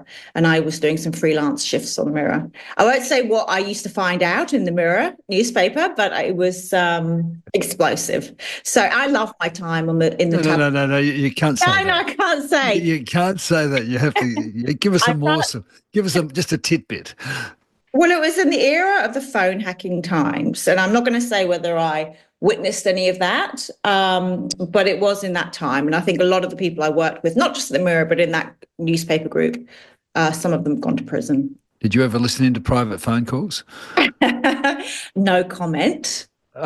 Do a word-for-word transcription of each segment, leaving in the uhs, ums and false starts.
Mirror, and I was doing some freelance shifts on the Mirror. I won't say what I used to find out in the Mirror newspaper, but it was um, explosive. So I love my time on the in the no, tab- no, no, no, no, you, you can't say no, that. No, I can't say. You, you can't say that. You have to you, give us some more. Some, give us some, just a tidbit. Well, it was in the era of the phone hacking times, and I'm not going to say whether I witnessed any of that, um, but it was in that time. And I think a lot of the people I worked with, not just at the Mirror, but in that newspaper group, uh, some of them have gone to prison. Did you ever listen into private phone calls? No comment. uh,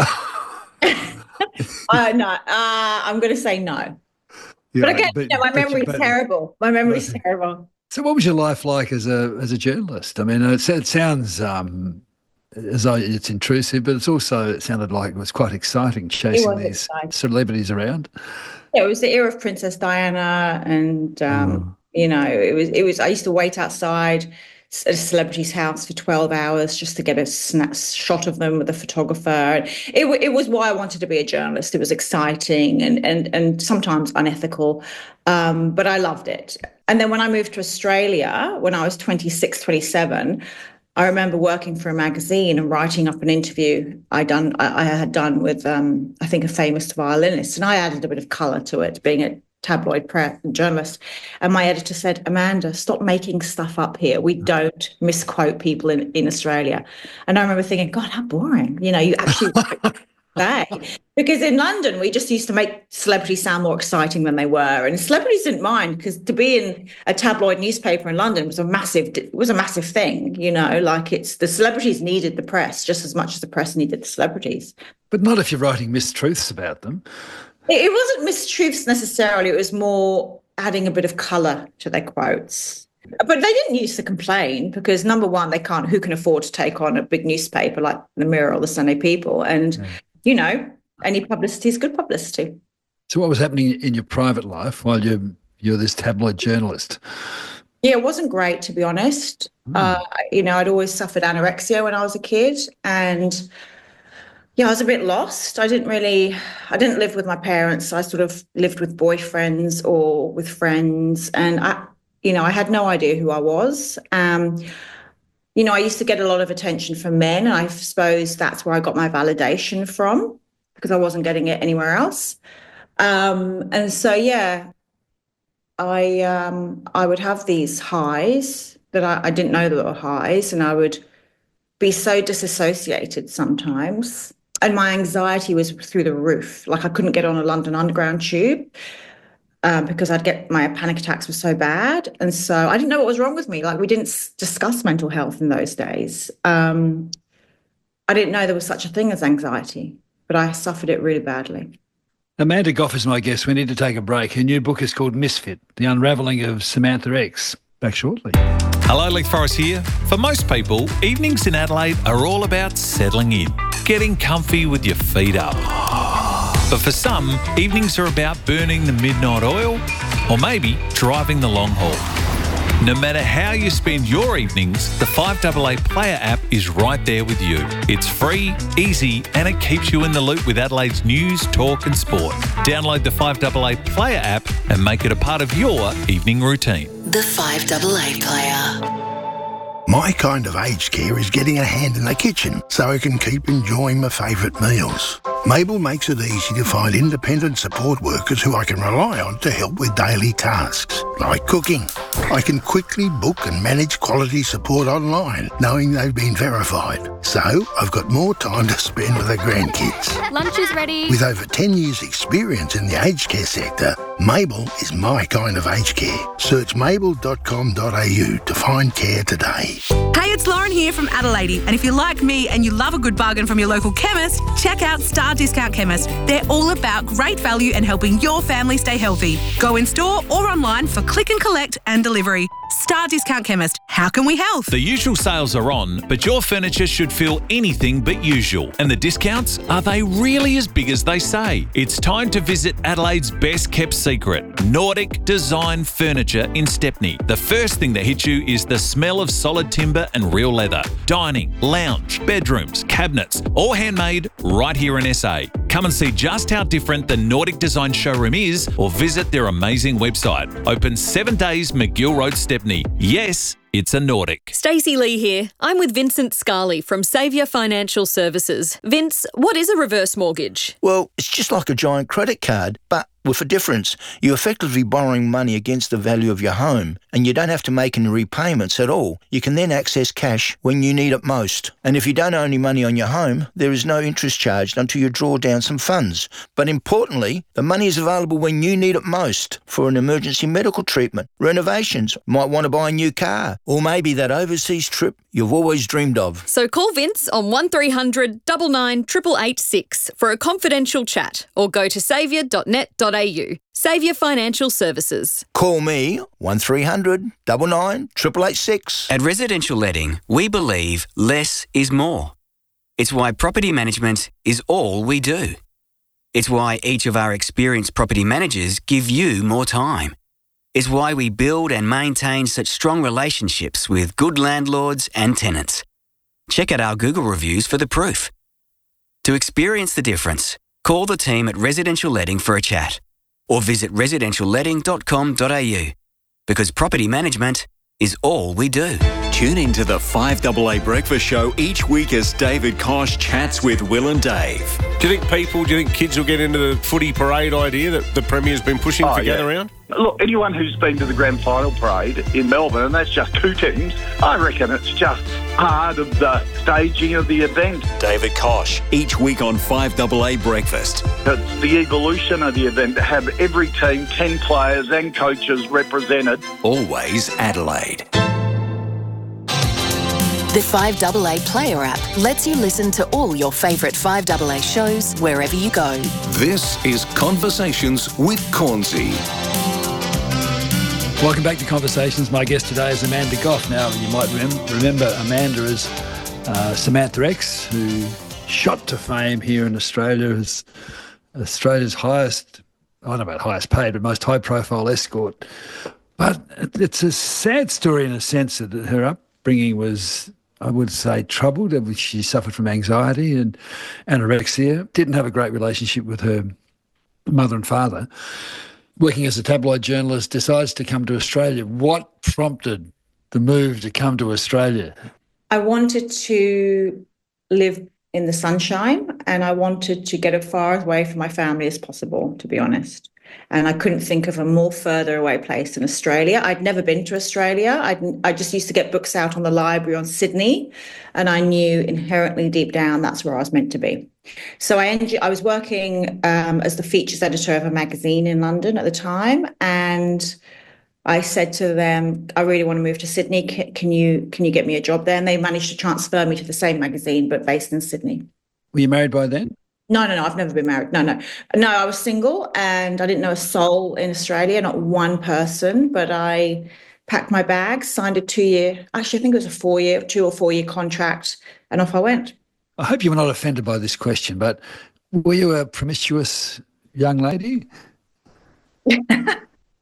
no, uh, I'm going to say no. Yeah, but again, but, you know, my memory's but, terrible. My memory's but, terrible. So what was your life like as a as a journalist? I mean, it, it sounds um, as though it's intrusive, but it's also, it sounded like it was quite exciting chasing these exciting. celebrities around. Yeah, it was the era of Princess Diana, and um, mm. you know, it was it was. I used to wait outside at a celebrity's house for twelve hours just to get a snap shot of them with a photographer. It it was why I wanted to be a journalist. It was exciting and and and sometimes unethical, um, but I loved it. And then when I moved to Australia, when I was twenty-six, twenty-seven, I remember working for a magazine and writing up an interview I done I, I had done with um, I think a famous violinist, and I added a bit of colour to it, being a tabloid press journalist. And my editor said, "Amanda, stop making stuff up here. We don't misquote people in, in Australia." And I remember thinking, God, how boring. You know, you actually say. Because in London, we just used to make celebrities sound more exciting than they were. And celebrities didn't mind, because to be in a tabloid newspaper in London was a massive it was a massive thing, you know, like it's the celebrities needed the press just as much as the press needed the celebrities. But not if you're writing mistruths about them. It wasn't mistruths necessarily. It was more adding a bit of colour to their quotes. But they didn't used to complain because, number one, they can't. Who can afford to take on a big newspaper like the Mirror or the Sunday People? And, yeah. you know, any publicity is good publicity. So what was happening in your private life while you're, you're this tabloid journalist? Yeah, it wasn't great, to be honest. Mm. Uh, you know, I'd always suffered anorexia when I was a kid, and yeah, I was a bit lost. I didn't really, I didn't live with my parents. I sort of lived with boyfriends or with friends. And I, you know, I had no idea who I was. Um, you know, I used to get a lot of attention from men. And I suppose that's where I got my validation from, because I wasn't getting it anywhere else. Um, and so, yeah, I, um, I would have these highs that I, I didn't know that were highs. And I would be so disassociated sometimes. And my anxiety was through the roof. Like I couldn't get on a London Underground tube um, because I'd get, my panic attacks were so bad. And so I didn't know what was wrong with me. Like we didn't s- discuss mental health in those days. Um, I didn't know there was such a thing as anxiety, but I suffered it really badly. Amanda Gough is my guest. We need to take a break. Her new book is called Misfit, The Unravelling of Samantha X. Back shortly. Hello, Leith Forrest here. For most people, evenings in Adelaide are all about settling in, getting comfy with your feet up. But for some, evenings are about burning the midnight oil or maybe driving the long haul. No matter how you spend your evenings, the five A A Player app is right there with you. It's free, easy, and it keeps you in the loop with Adelaide's news, talk and sport. Download the five A A Player app and make it a part of your evening routine. The five A A Player. My kind of aged care is getting a hand in the kitchen so I can keep enjoying my favourite meals. Mabel makes it easy to find independent support workers who I can rely on to help with daily tasks, like cooking. I can quickly book and manage quality support online, knowing they've been verified. So I've got more time to spend with the grandkids. Lunch is ready. With over ten years' experience in the aged care sector, Mabel is my kind of aged care. Search mabel dot com dot a u to find care today. Hey, it's Lauren here from Adelaide, and if you're like me and you love a good bargain from your local chemist, check out Star Discount Chemist. They're all about great value and helping your family stay healthy. Go in store or online for click and collect and delivery. Star Discount Chemist. How can we help? The usual sales are on, but your furniture should feel anything but usual. And the discounts, are they really as big as they say? It's time to visit Adelaide's best kept secret, Nordic Design Furniture in Stepney. The first thing that hits you is the smell of solid timber and real leather. Dining, lounge, bedrooms, cabinets, all handmade right here in S A. Come and see just how different the Nordic Design Showroom is or visit their amazing website. Open seven days, McGill Road, Stepney. Yes, it's a Nordic. Stacey Lee here. I'm with Vincent Scarley from Saviour Financial Services. Vince, what is a reverse mortgage? Well, it's just like a giant credit card, but with a difference. You're effectively borrowing money against the value of your home, and you don't have to make any repayments at all. You can then access cash when you need it most. And if you don't owe any money on your home, there is no interest charged until you draw down some funds. But importantly, the money is available when you need it most for an emergency medical treatment, renovations, might want to buy a new car, or maybe that overseas trip you've always dreamed of. So call Vince on one three hundred nine nine eight eight eight six for a confidential chat, or go to saviour dot net dot a u. Saviour Financial Services. Call me one three hundred nine nine eight eight eight six. At Residential Letting, we believe less is more. It's why property management is all we do. It's why each of our experienced property managers give you more time. It's why we build and maintain such strong relationships with good landlords and tenants. Check out our Google reviews for the proof. To experience the difference, call the team at Residential Letting for a chat, or visit residential letting dot com dot a u, because property management is all we do. Tune into the five A A Breakfast Show each week as David Kosh chats with Will and Dave. Do you think people, do you think kids will get into the footy parade idea that the Premier's been pushing oh, for yeah. Gather Round? Look, anyone who's been to the grand final parade in Melbourne, and that's just two teams, I reckon it's just part of the staging of the event. David Kosh, each week on five A A Breakfast. It's the evolution of the event to have every team, ten players and coaches represented. Always Adelaide. The five A A Player app lets you listen to all your favourite five A A shows wherever you go. This is Conversations with Cornsey. Welcome back to Conversations. My guest today is Amanda Gough. Now, you might rem- remember Amanda as uh, Samantha X, who shot to fame here in Australia as Australia's highest, I don't know about highest paid, but most high-profile escort. But it's a sad story in a sense that her upbringing was, I would say, troubled. She suffered from anxiety and anorexia, didn't have a great relationship with her mother and father. Working as a tabloid journalist, decides to come to Australia. What prompted the move to come to Australia? I wanted to live in the sunshine, and I wanted to get as far away from my family as possible, to be honest. And I couldn't think of a more further away place than Australia. I'd never been to Australia. I'd, I just used to get books out on the library on Sydney, and I knew inherently deep down that's where I was meant to be. So I ended, I was working um, as the features editor of a magazine in London at the time, and I said to them, I really want to move to Sydney. Can, can you can you get me a job there? And they managed to transfer me to the same magazine, but based in Sydney. Were you married by then? No, no, no, I've never been married. No, no. No, I was single, and I didn't know a soul in Australia, not one person, but I packed my bags, signed a two-year, actually I think it was a four-year, two or four-year contract, and off I went. I hope you were not offended by this question, but were you a promiscuous young lady? um,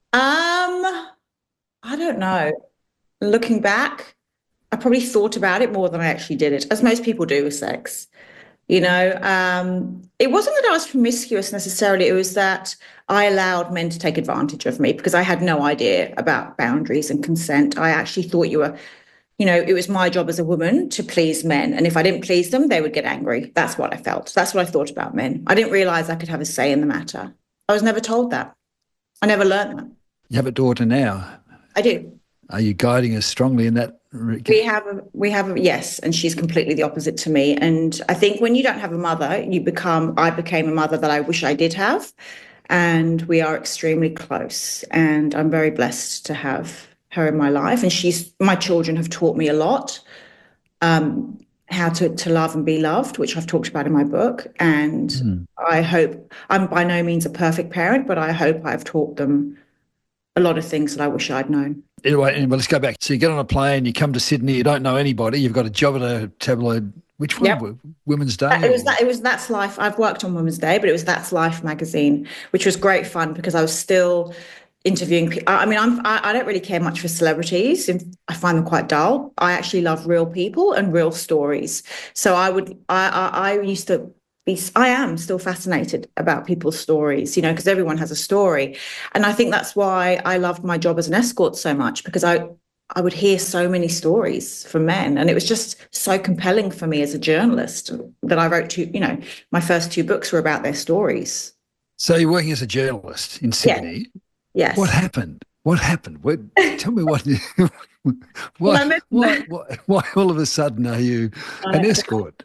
I don't know. Looking back, I probably thought about it more than I actually did it, as most people do with sex. You know, um, it wasn't that I was promiscuous necessarily. It was that I allowed men to take advantage of me because I had no idea about boundaries and consent. I actually thought you were, you know, it was my job as a woman to please men. And if I didn't please them, they would get angry. That's what I felt. That's what I thought about men. I didn't realize I could have a say in the matter. I was never told that. I never learned that. You have a daughter now. I do. Are you guiding us strongly in that? We have, a, we have, a, yes, and she's completely the opposite to me. And I think when you don't have a mother, you become, I became a mother that I wish I did have. And we are extremely close. And I'm very blessed to have her in my life. And she's, my children have taught me a lot, um, how to, to love and be loved, which I've talked about in my book. And mm. I hope, I'm by no means a perfect parent, but I hope I've taught them a lot of things that I wish I'd known. Anyway, anyway, let's go back. So you get on a plane, you come to Sydney, you don't know anybody, you've got a job at a tabloid. Which one? Yep. Women's Day? It was that. It was That's Life. I've worked on Women's Day, but it was That's Life magazine, which was great fun because I was still interviewing people. I mean, I'm, I, I don't really care much for celebrities. I find them quite dull. I actually love real people and real stories. So I would, I, I, I used to be, I am still fascinated about people's stories, you know, because everyone has a story. And I think that's why I loved my job as an escort so much, because I, I would hear so many stories from men. And it was just so compelling for me as a journalist that I wrote two, you know, my first two books were about their stories. So you're working as a journalist in Sydney. Yeah. Yes. What happened? What happened? What, tell me what, why, why, why, why all of a sudden are you an escort?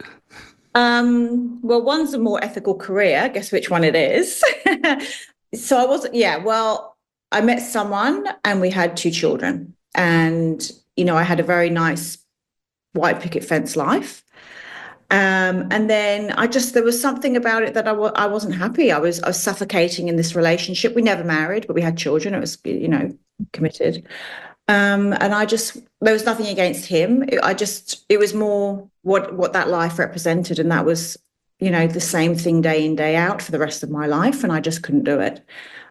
Um, well, one's a more ethical career. Guess which one it is. So I wasn't, yeah, well, I met someone and we had two children. And, you know, I had a very nice white picket fence life. Um, and then I just, there was something about it that I w- I wasn't happy. I was, I was suffocating in this relationship. We never married, but we had children. It was, you know, committed. Um, and I just, there was nothing against him. It, I just, it was more what, what that life represented. And that was, you know, the same thing day in, day out for the rest of my life. And I just couldn't do it.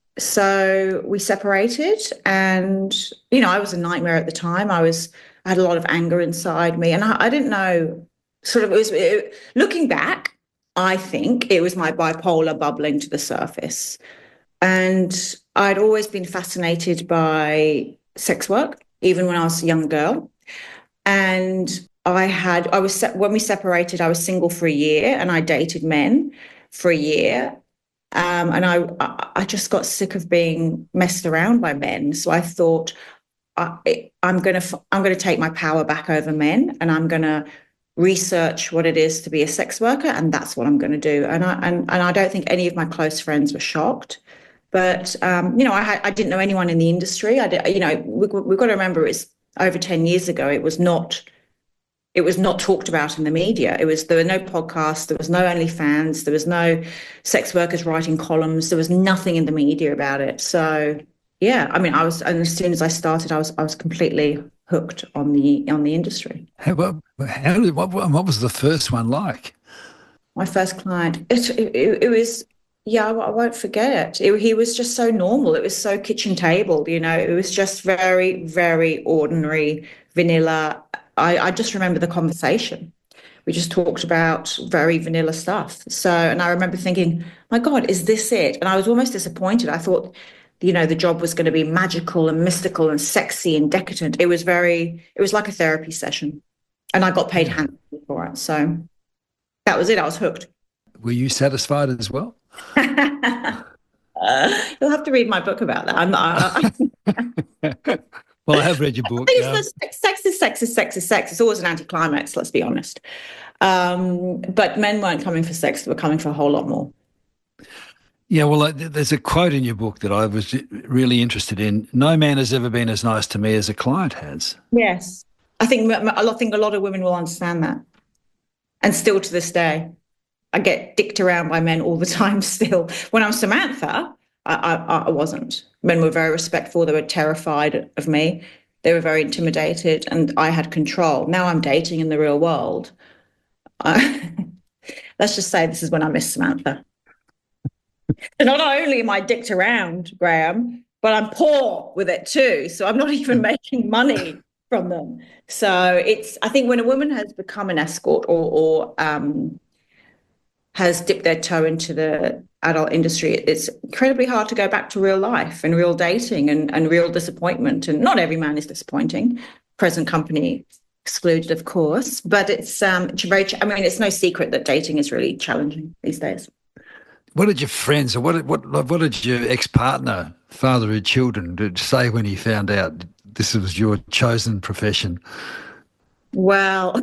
So we separated and, you know, I was a nightmare at the time. I was, I had a lot of anger inside me and I, I didn't know, sort of, it was, it, looking back, I think it was my bipolar bubbling to the surface. And I'd always been fascinated by sex work, even when I was a young girl. And I had, I was, when we separated, I was single for a year and I dated men for a year. Um, and I, I just got sick of being messed around by men. So I thought, I, I'm going to, I'm going to take my power back over men, and I'm going to research what it is to be a sex worker, and that's what I'm going to do. And I, and, and I don't think any of my close friends were shocked, but um, you know, I, had, I didn't know anyone in the industry. I, did, you know, we, we've got to remember it's over ten years ago. It was not. It was not talked about in the media. It was, there were no podcasts, there was no OnlyFans, there was no sex workers writing columns, there was nothing in the media about it. So yeah, I mean, I was, and as soon as I started, I was, I was completely hooked on the on the industry. How, well, how did, what, what was the first one like? My first client, it, it, it was, yeah, I, I won't forget it. it. He was just so normal. It was so kitchen table, you know. It was just very, very ordinary, vanilla. I, I just remember the conversation. We just talked about very vanilla stuff. So, and I remember thinking, my God, is this it? And I was almost disappointed. I thought, you know, the job was going to be magical and mystical and sexy and decadent. It was very, it was like a therapy session. And I got paid handsomely for it. So that was it. I was hooked. Were you satisfied as well? uh, you'll have to read my book about that. I'm not. Well, I have read your book. Um, sex is sex is sex is sex. It's always an anticlimax, let's be honest. Um, but men weren't coming for sex. They were coming for a whole lot more. Yeah, well, there's a quote in your book that I was really interested in. No man has ever been as nice to me as a client has. Yes. I think, I think a lot of women will understand that. And still to this day, I get dicked around by men all the time still. When I was Samantha, I, I, I wasn't. Men were very respectful. They were terrified of me. They were very intimidated, and I had control. Now I'm dating in the real world. I, let's just say this is when I miss Samantha. And not only am I dicked around, Graham, but I'm poor with it too. So I'm not even making money from them. So it's, I think when a woman has become an escort or, or um, has dipped their toe into the adult industry, it's incredibly hard to go back to real life and real dating and, and real disappointment. And not every man is disappointing, present company excluded, of course, but it's, um, it's very, I mean, it's no secret that dating is really challenging these days. What did your friends or what, what, what did your ex-partner, father of children, say when he found out this was your chosen profession? Well,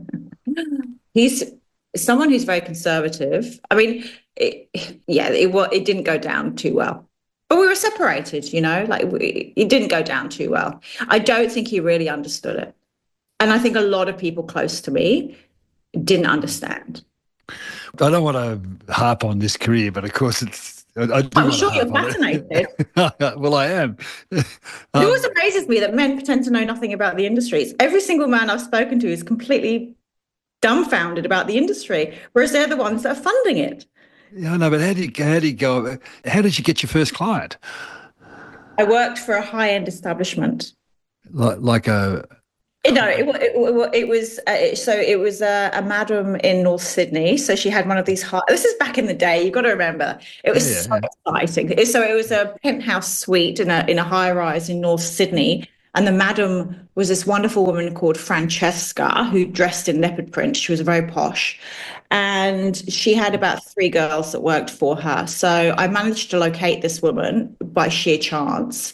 he's someone who's very conservative. I mean, it, yeah, it, it didn't go down too well. But we were separated, you know, like we, it didn't go down too well. I don't think he really understood it. And I think a lot of people close to me didn't understand. I don't want to harp on this career, but of course it's... I, I do I'm sure you're fascinated. Well, I am. Um, it always amazes me that men pretend to know nothing about the industries. Every single man I've spoken to is completely dumbfounded about the industry, whereas they're the ones that are funding it. Yeah, I know, but how did you, how did you go? How did you get your first client? I worked for a high-end establishment. Like, like a No, it, it, it was uh, so it was a, a madam in North Sydney. So she had one of these high. This is back in the day. You've got to remember. It was yeah, so yeah. exciting. So it was a penthouse suite in a in a high rise in North Sydney, and the madam was this wonderful woman called Francesca who dressed in leopard print. She was very posh, and she had about three girls that worked for her. So I managed to locate this woman by sheer chance.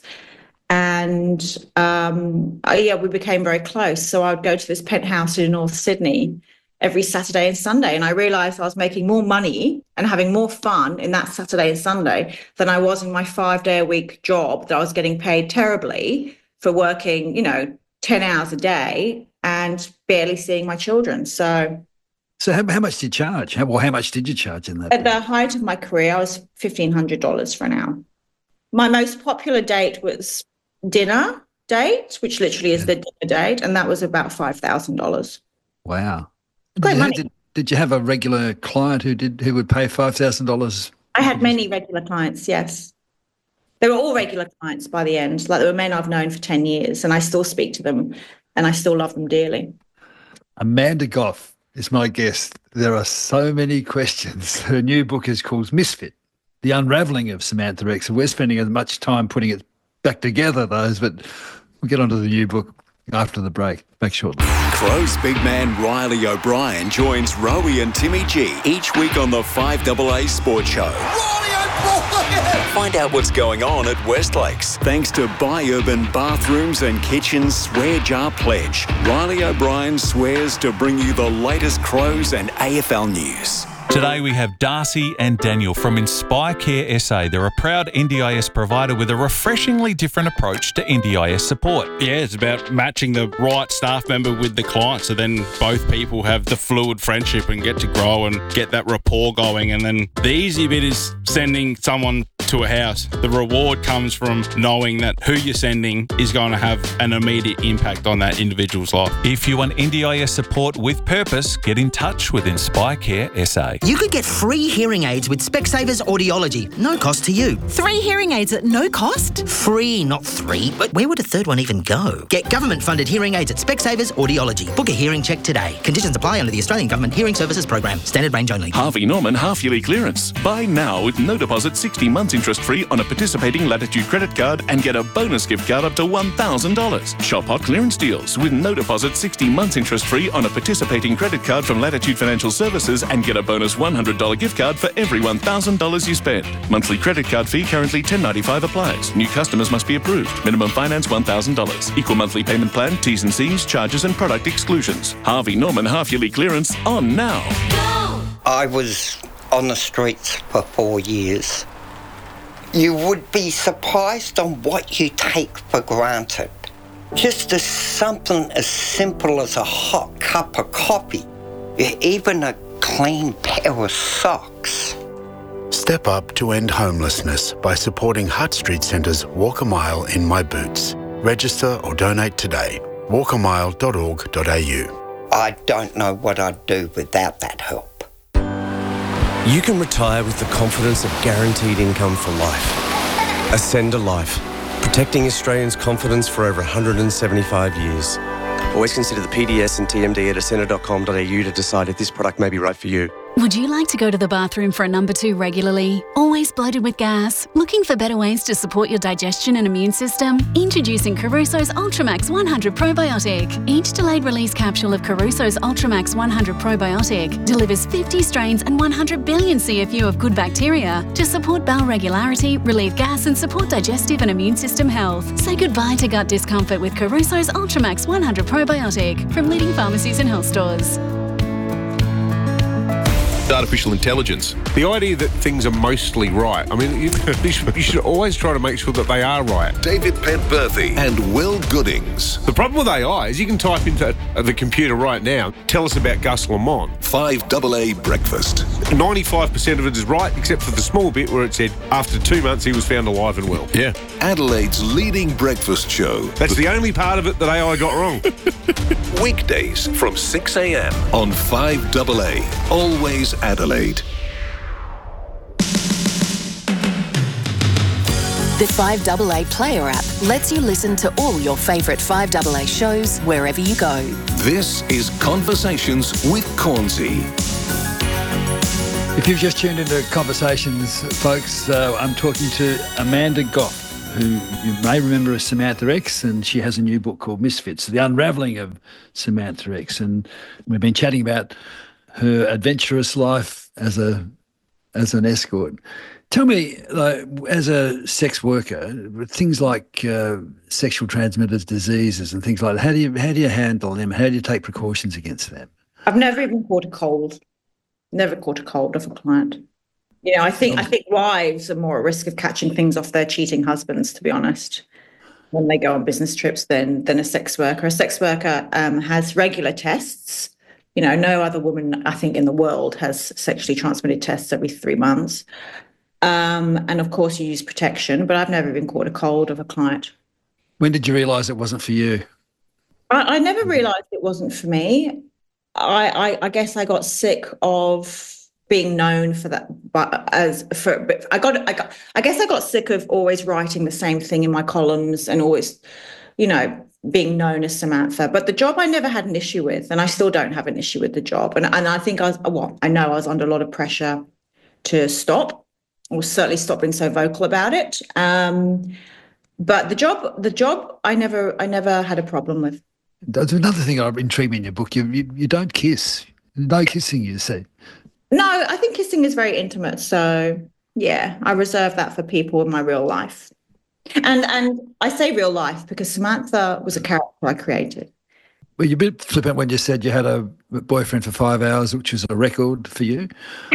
And um, yeah, we became very close. So I would go to this penthouse in North Sydney every Saturday and Sunday. And I realized I was making more money and having more fun in that Saturday and Sunday than I was in my five day a week job that I was getting paid terribly for working, you know, ten hours a day and barely seeing my children. So So how, how much did you charge? How, well, how much did you charge in that? At the height of my career, I was fifteen hundred dollars for an hour. My most popular date was dinner date, which literally is yeah. the dinner date, and that was about five thousand dollars. Wow. Great did, money. Did, did you have a regular client who did who would pay five thousand dollars? I had many regular clients, yes. They were all regular clients by the end. Like, they were men I've known for ten years, and I still speak to them, and I still love them dearly. Amanda Gough is my guest. There are so many questions. Her new book is called Misfit, The Unravelling of Samantha Rex. We're spending as much time putting it back together, those, but we'll get onto the new book after the break. Back shortly. Crow's big man Riley O'Brien joins Rowie and Timmy G each week on the five A A Sports Show. Riley O'Brien! Find out what's going on at Westlakes. Thanks to Buy Urban Bathrooms and Kitchens Swear Jar Pledge. Riley O'Brien swears to bring you the latest Crows and A F L news. Today we have Darcy and Daniel from Inspire Care S A. They're a proud N D I S provider with a refreshingly different approach to N D I S support. Yeah, it's about matching the right staff member with the client, so then both people have the fluid friendship and get to grow and get that rapport going. And then the easy bit is sending someone to a house. The reward comes from knowing that who you're sending is going to have an immediate impact on that individual's life. If you want N D I S support with purpose, get in touch with Inspire Care S A. You could get free hearing aids with Specsavers Audiology. No cost to you. Three hearing aids at no cost? Free, not three. But where would a third one even go? Get government-funded hearing aids at Specsavers Audiology. Book a hearing check today. Conditions apply under the Australian Government Hearing Services Program. Standard range only. Harvey Norman half-yearly clearance. Buy now with no deposit, sixty months interest-free on a participating Latitude credit card and get a bonus gift card up to one thousand dollars. Shop hot clearance deals with no deposit, sixty months interest-free on a participating credit card from Latitude Financial Services and get a bonus one hundred dollars gift card for every one thousand dollars you spend. Monthly credit card fee currently ten dollars and ninety-five cents applies. New customers must be approved. Minimum finance one thousand dollars. Equal monthly payment plan, T's and C's, charges and product exclusions. Harvey Norman half-yearly clearance on now. I was on the streets for four years. You would be surprised on what you take for granted. Just as something as simple as a hot cup of coffee, even a clean pair of socks. Step up to end homelessness by supporting Hutt Street Centre's Walk a Mile in My Boots. Register or donate today. walk a mile dot org dot a u. I don't know what I'd do without that help. You can retire with the confidence of guaranteed income for life. Ascend a Life, protecting Australians' confidence for over one hundred seventy-five years. Always consider the P D S and T M D at ascender dot com dot a u to decide if this product may be right for you. Would you like to go to the bathroom for a number two regularly? Always bloated with gas? Looking for better ways to support your digestion and immune system? Introducing Caruso's Ultramax one hundred Probiotic. Each delayed release capsule of Caruso's Ultramax one hundred Probiotic delivers fifty strains and one hundred billion C F U of good bacteria to support bowel regularity, relieve gas and support digestive and immune system health. Say goodbye to gut discomfort with Caruso's Ultramax one hundred Probiotic from leading pharmacies and health stores. Artificial intelligence. The idea that things are mostly right. I mean, you, you should always try to make sure that they are right. David Penberthy and Will Goodings. The problem with A I is you can type into the computer right now, tell us about Gus Lamont. five A A Breakfast. ninety-five percent of it is right, except for the small bit where it said, after two months he was found alive and well. Yeah. Adelaide's leading breakfast show. That's the only part of it that A I got wrong. Weekdays from six a.m. on five A A. Always Adelaide. The five A A Player app lets you listen to all your favourite five A A shows wherever you go. This is Conversations with Cornsey. If you've just tuned into Conversations, folks, uh, I'm talking to Amanda Goff, who you may remember as Samantha X, and she has a new book called Misfits, The Unravelling of Samantha X. And we've been chatting about her adventurous life as a as an escort. Tell me, like, as a sex worker, things like uh, sexual transmitted diseases and things like that, how do you how do you handle them? How do you take precautions against them? I've never even caught a cold. Never caught a cold of a client. You know, I think I think wives are more at risk of catching things off their cheating husbands, to be honest, when they go on business trips than than a sex worker. A sex worker um, has regular tests. You know, no other woman, I think, in the world has sexually transmitted tests every three months. Um, and of course, you use protection, but I've never been caught a cold of a client. When did you realise it wasn't for you? I, I never realised it wasn't for me. I, I, I guess I got sick of being known for that, but as for but I got I got I guess I got sick of always writing the same thing in my columns and always, you know, being known as Samantha. But the job I never had an issue with, and I still don't have an issue with the job. And and I think I was well, I know I was under a lot of pressure to stop, or certainly stop being so vocal about it. Um, but the job, the job, I never I never had a problem with. That's another thing that intrigued me in your book. You, you you don't kiss. No kissing, you say. No, I think kissing is very intimate. So yeah, I reserve that for people in my real life. And and I say real life because Samantha was a character I created. Well, you're a bit flippant when you said you had a boyfriend for five hours, which was a record for you.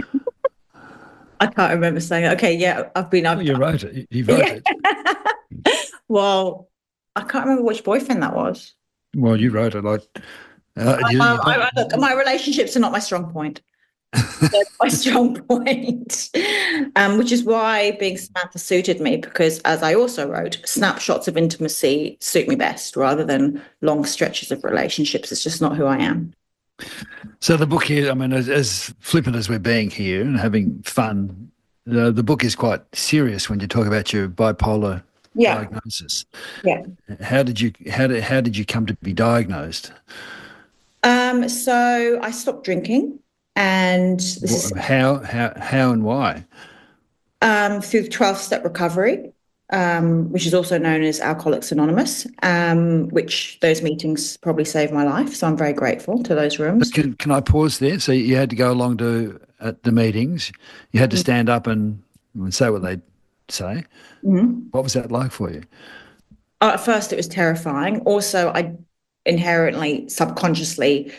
I can't remember saying it. Okay, yeah, I've been. I've, you wrote it. You wrote yeah. it. Well, I can't remember which boyfriend that was. Well, you wrote it like. Uh, I, you, I, you I, look, my relationships are not my strong point. They're my strong point, um, which is why being Samantha suited me, because, as I also wrote, snapshots of intimacy suit me best rather than long stretches of relationships. It's just not who I am. So the book here, I mean, as, as flippant as we're being here and having fun, uh, the book is quite serious when you talk about your bipolar yeah. diagnosis. Yeah. How did you how did how did you come to be diagnosed? Um. So I stopped drinking, and this what, how how how and why? Um, through the twelve-step recovery. Um, which is also known as Alcoholics Anonymous, um, which those meetings probably saved my life. So I'm very grateful to those rooms. Can, can I pause there? So you had to go along to at the meetings. You had to stand up and, and say what they say. Mm-hmm. What was that like for you? Uh, at first, it was terrifying. Also, I inherently, subconsciously,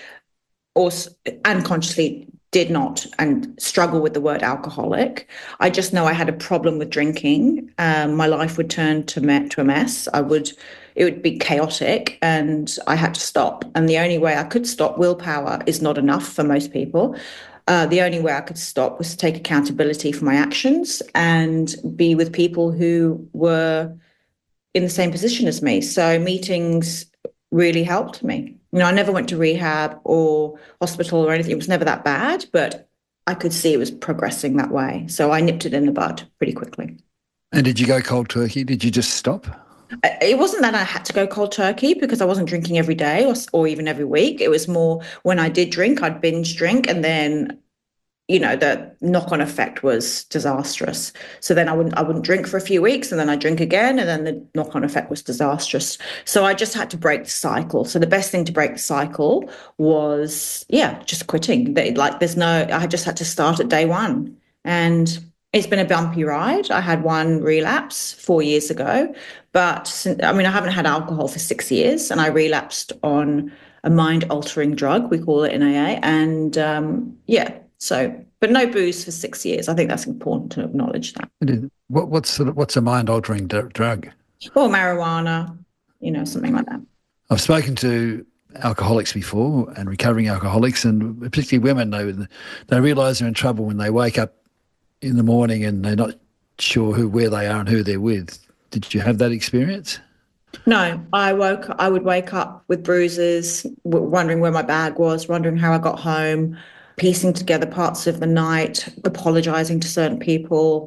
also unconsciously did not and struggle with the word alcoholic. I just know I had a problem with drinking. Um, my life would turn to me- to a mess. I would, it would be chaotic, and I had to stop. And the only way I could stop, willpower is not enough for most people. Uh, the only way I could stop was to take accountability for my actions and be with people who were in the same position as me. So meetings really helped me. You know, I never went to rehab or hospital or anything. It was never that bad, but I could see it was progressing that way. So I nipped it in the bud pretty quickly. And did you go cold turkey? Did you just stop? It wasn't that I had to go cold turkey because I wasn't drinking every day or, or even every week. It was more when I did drink, I'd binge drink, and then, you know, the knock-on effect was disastrous. So then I wouldn't I wouldn't drink for a few weeks, and then I'd drink again, and then the knock-on effect was disastrous. So I just had to break the cycle. So the best thing to break the cycle was, yeah, just quitting. Like there's no, I just had to start at day one. And it's been a bumpy ride. I had one relapse four years ago, but since, I mean, I haven't had alcohol for six years, and I relapsed on a mind-altering drug, we call it in A A. And um, yeah, so, but no booze for six years. I think that's important to acknowledge that. What, what's sort of, what's a mind-altering d- drug? Or marijuana, you know, something like that. I've spoken to alcoholics before and recovering alcoholics, and particularly women, they they realise they're in trouble when they wake up in the morning and they're not sure who where they are and who they're with. Did you have that experience? No, I woke. I would wake up with bruises, wondering where my bag was, wondering how I got home, piecing together parts of the night, apologising to certain people,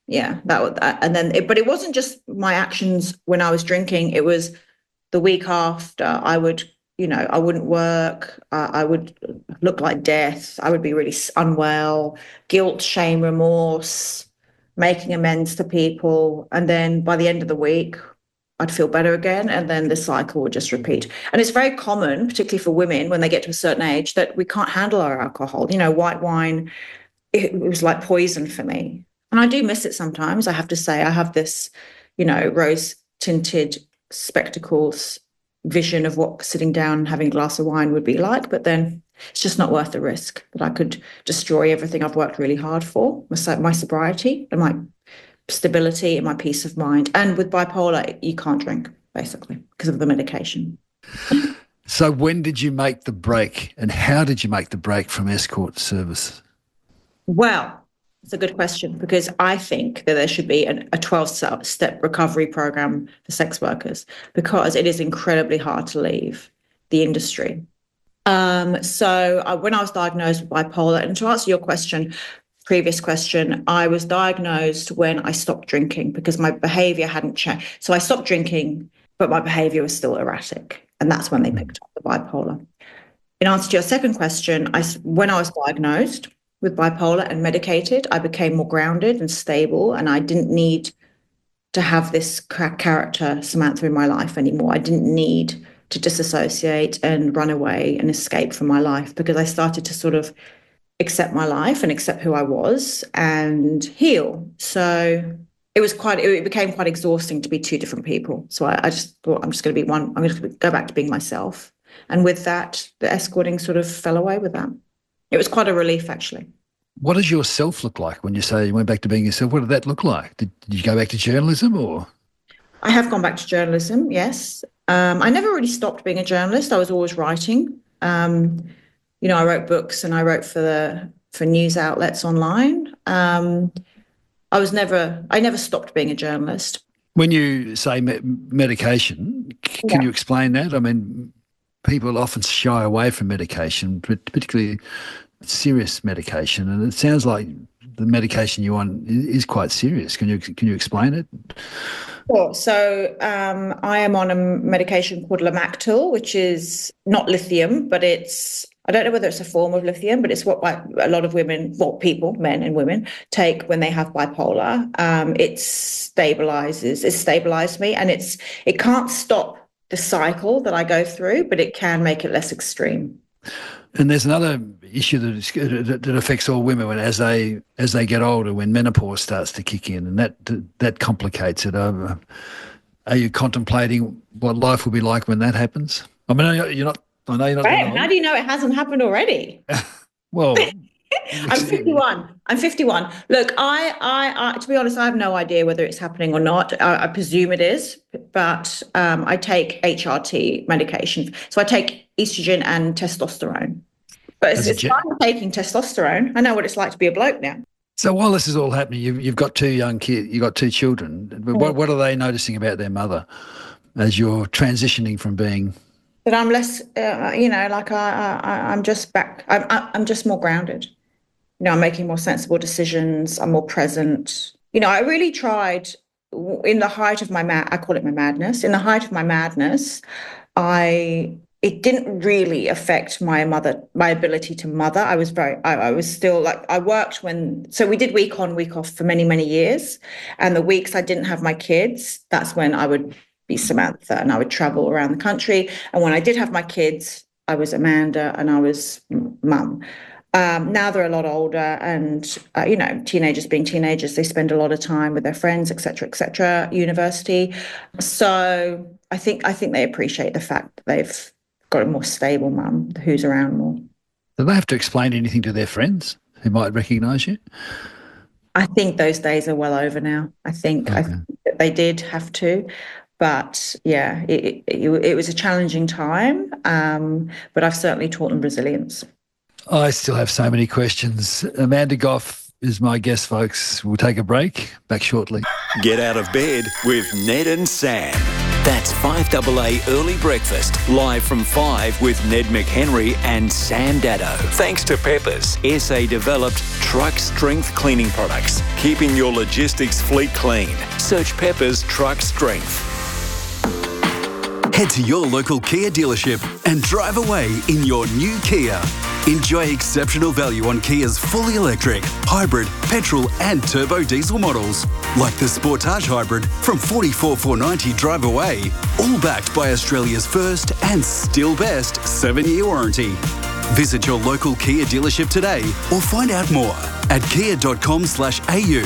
Yeah, that was that. And then, it, but it wasn't just my actions when I was drinking. It was the week after. I would, you know, I wouldn't work. Uh, I would look like death. I would be really unwell, guilt, shame, remorse, making amends to people. And then by the end of the week, I'd feel better again. And then the cycle would just repeat. And it's very common, particularly for women, when they get to a certain age, that we can't handle our alcohol. You know, white wine, it, it was like poison for me. And I do miss it sometimes, I have to say. I have this, you know, rose-tinted spectacles vision of what sitting down and having a glass of wine would be like. But then it's just not worth the risk that I could destroy everything I've worked really hard for, my, my sobriety and my stability and my peace of mind. And with bipolar, you can't drink, basically, because of the medication. So when did you make the break, and how did you make the break from escort service? Well, it's a good question, because I think that there should be an, a twelve-step recovery program for sex workers, because it is incredibly hard to leave the industry. Um, so I, when I was diagnosed with bipolar, and to answer your question, previous question, I was diagnosed when I stopped drinking because my behaviour hadn't changed. So I stopped drinking, but my behaviour was still erratic, and that's when they picked up the bipolar. In answer to your second question, I, when I was diagnosed with bipolar and medicated, I became more grounded and stable, and I didn't need to have this character Samantha in my life anymore. I didn't need to disassociate and run away and escape from my life, because I started to sort of accept my life and accept who I was and heal. So it was quite, it became quite exhausting to be two different people. So I, I just thought, I'm just going to be one, I'm going to go back to being myself. And with that, the escorting sort of fell away with that. It was quite a relief, actually. What does your self look like when you say you went back to being yourself? What did that look like? Did, did you go back to journalism, or? I have gone back to journalism, yes. Um, I never really stopped being a journalist. I was always writing. Um, you know, I wrote books and I wrote for the for news outlets online. Um, I was never, I never stopped being a journalist. When you say me- medication, c- can Yeah. you explain that? I mean, people often shy away from medication, but particularly serious medication, and it sounds like the medication you're on i- is quite serious. Can you can you explain it? Sure. So um, I am on a medication called Lamictal, which is not lithium, but it's, I don't know whether it's a form of lithium, but it's what like, a lot of women, well, people, men and women, take when they have bipolar. Um, it stabilizes, it stabilized me, and it's it can't stop the cycle that I go through, but it can make it less extreme. And there's another issue that, is, that that affects all women when as they as they get older, when menopause starts to kick in, and that that complicates it. Uh, are you contemplating what life will be like when that happens? I mean, you're not. I know you're not. Right. How do you know it hasn't happened already? Well, I'm fifty-one. I'm fifty-one. Look, I, I, I, to be honest, I have no idea whether it's happening or not. I, I presume it is, but um, I take H R T medication. So I take estrogen and testosterone. But it's, As a it's gen- fine taking testosterone. I know what it's like to be a bloke now. So while this is all happening, you've, you've got two young kids, you've got two children. What, what are they noticing about their mother as you're transitioning from being? But I'm less, uh, you know, like I, I, I'm just back. I'm, I'm just more grounded. You know, I'm making more sensible decisions. I'm more present. You know, I really tried in the height of my mad. I call it my madness. In the height of my madness, I. It didn't really affect my mother, my ability to mother. I was very, I, I was still like, I worked when, so we did week on, week off for many, many years. And the weeks I didn't have my kids, that's when I would be Samantha and I would travel around the country. And when I did have my kids, I was Amanda and I was mum. Um, now they're a lot older and, uh, you know, teenagers being teenagers, they spend a lot of time with their friends, et cetera, et cetera, university. So I think, I think they appreciate the fact that they've got a more stable mum who's around more. Do they have to explain anything to their friends who might recognise you? I think those days are well over now. I think, okay. I think that they did have to. But yeah, it, it, it was a challenging time, um, but I've certainly taught them resilience. I still have so many questions. Amanda Gough is my guest, folks. We'll take a break. Back shortly. Get out of bed with Ned and Sam. That's five A A Early Breakfast, live from five with Ned McHenry and Sam Daddo. Thanks to Peppers, S A-developed truck strength cleaning products, keeping your logistics fleet clean. Search Peppers Truck Strength. Head to your local Kia dealership and drive away in your new Kia. Enjoy exceptional value on Kia's fully electric, hybrid, petrol and turbo diesel models, like the Sportage Hybrid from forty-four thousand four hundred ninety dollars drive away, all backed by Australia's first and still best seven-year warranty. Visit your local Kia dealership today or find out more at kia dot com slash a u.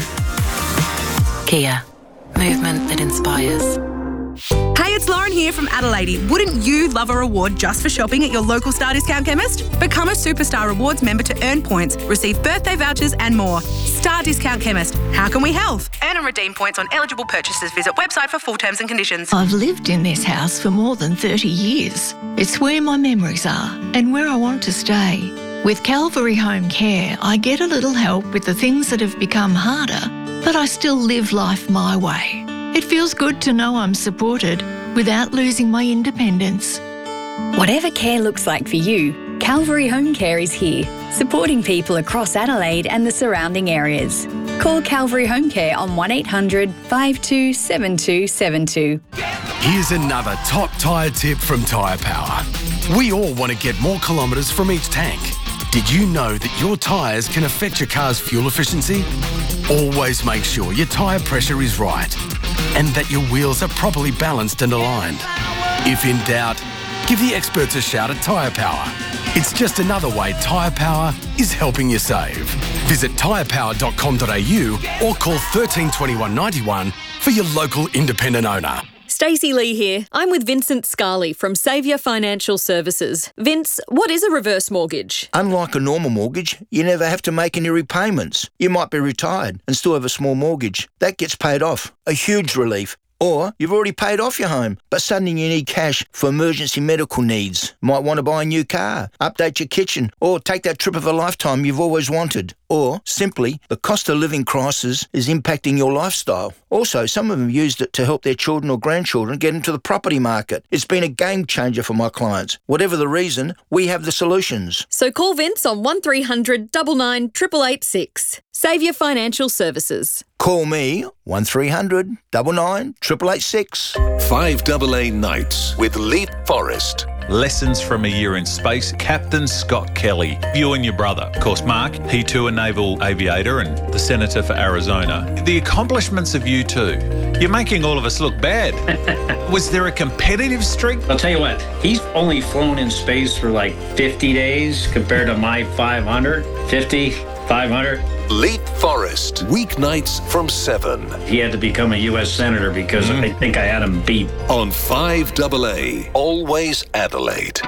Kia. Movement that inspires. Hey, it's Lauren here from Adelaide. Wouldn't you love a reward just for shopping at your local Star Discount Chemist? Become a Superstar Rewards member to earn points, receive birthday vouchers and more. Star Discount Chemist. How can we help? Earn and redeem points on eligible purchases. Visit website for full terms and conditions. I've lived in this house for more than thirty years. It's where my memories are and where I want to stay. With Calvary Home Care, I get a little help with the things that have become harder, but I still live life my way. It feels good to know I'm supported without losing my independence. Whatever care looks like for you, Calvary Home Care is here, supporting people across Adelaide and the surrounding areas. Call Calvary Home Care on one eight hundred five two seven two seven two. Here's another top tyre tip from Tyre Power. We all want to get more kilometres from each tank. Did you know that your tyres can affect your car's fuel efficiency? Always make sure your tyre pressure is right and that your wheels are properly balanced and aligned. If in doubt, give the experts a shout at Tyre Power. It's just another way Tyre Power is helping you save. Visit tyre power dot com dot a u or call one three two one, nine one for your local independent owner. Stacey Lee here. I'm with Vincent Scarley from Saviour Financial Services. Vince, what is a reverse mortgage? Unlike a normal mortgage, you never have to make any repayments. You might be retired and still have a small mortgage. That gets paid off. A huge relief. Or you've already paid off your home, but suddenly you need cash for emergency medical needs. Might want to buy a new car, update your kitchen, or take that trip of a lifetime you've always wanted. Or, simply, the cost of living crisis is impacting your lifestyle. Also, some of them used it to help their children or grandchildren get into the property market. It's been a game changer for my clients. Whatever the reason, we have the solutions. So call Vince on one three hundred nine nine eight eight eight six. Saviour Financial Services. Call me, one three hundred nine nine eight eight eight six. five A A Nights with Leap Forest. Lessons from a Year in Space, Captain Scott Kelly. You and your brother. Of course, Mark, he too a naval aviator and the senator for Arizona. The accomplishments of you two. You're making all of us look bad. Was there a competitive streak? I'll tell you what, he's only flown in space for like fifty days compared to my five hundred, fifty, five hundred. Leap Forest, weeknights from seven. He had to become a U S Senator because mm. I think I had him beat. On five A A, always Adelaide.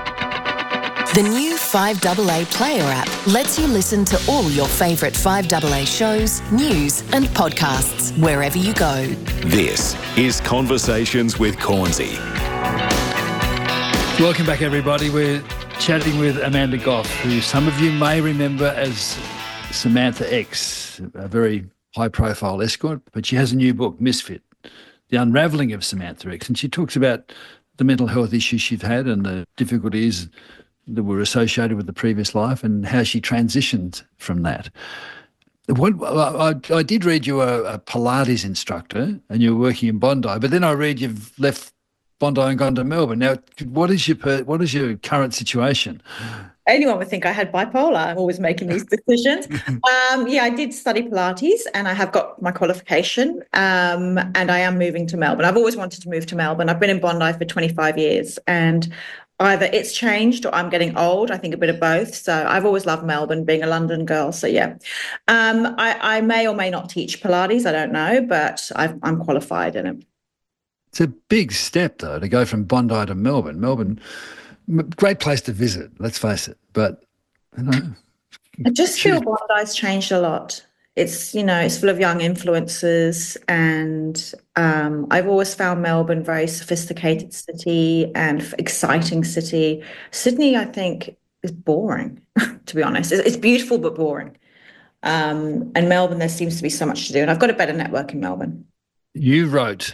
The new five A A Player app lets you listen to all your favourite five A A shows, news and podcasts wherever you go. This is Conversations with Cornsey. Welcome back, everybody. We're chatting with Amanda Gough, who some of you may remember as Samantha X, a very high-profile escort, but she has a new book, Misfit, The Unravelling of Samantha X, and she talks about the mental health issues she's had and the difficulties that were associated with the previous life and how she transitioned from that. What, I, I did read you were a Pilates instructor and you were working in Bondi, but then I read you've left Bondi and gone to Melbourne. Now, what is your what is your current situation? Anyone would think I had bipolar. I'm always making these decisions. um, yeah, I did study Pilates and I have got my qualification um, and I am moving to Melbourne. I've always wanted to move to Melbourne. I've been in Bondi for twenty-five years and either it's changed or I'm getting old. I think a bit of both. So I've always loved Melbourne, being a London girl. So yeah, um, I, I may or may not teach Pilates. I don't know, but I've, I'm qualified in it. It's a big step, though, to go from Bondi to Melbourne. Melbourne, great place to visit, let's face it. But, you know. I just feel Bondi's changed a lot. It's, you know, it's full of young influencers and um, I've always found Melbourne very sophisticated city and exciting city. Sydney, I think, is boring, to be honest. It's beautiful but boring. Um, and Melbourne, there seems to be so much to do. And I've got a better network in Melbourne. You wrote